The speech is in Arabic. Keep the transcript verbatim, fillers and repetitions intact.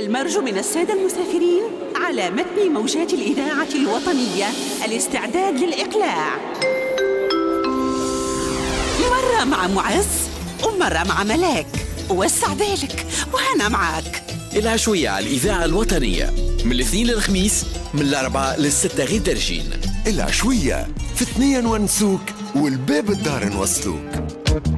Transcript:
المرجو من السادة المسافرين على متن موجات الإذاعة الوطنية الاستعداد للإقلاع. مرة مع معز ومرة مع ملاك. وسع بالك وأنا معك. العشوية على الإذاعة الوطنية من الاثنين للخميس، من الأربعاء للستة غير درجين. العشوية في اثنين ونسوك والباب الدار نوصلوك.